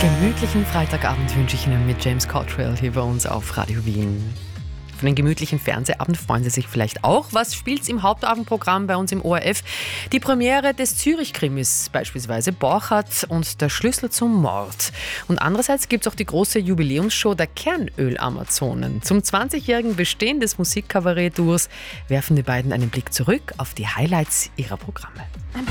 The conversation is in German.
Gemütlichen Freitagabend wünsche ich Ihnen mit James Cottrell hier bei uns auf Radio Wien. Für einen gemütlichen Fernsehabend freuen Sie sich vielleicht auch. Was spielt's im Hauptabendprogramm bei uns im ORF? Die Premiere des Zürich-Krimis, beispielsweise Borchardt und der Schlüssel zum Mord. Und andererseits gibt es auch die große Jubiläumsshow der Kernöl-Amazonen. Zum 20-jährigen Bestehen des Musikkabarett-Duos werfen die beiden einen Blick zurück auf die Highlights ihrer Programme.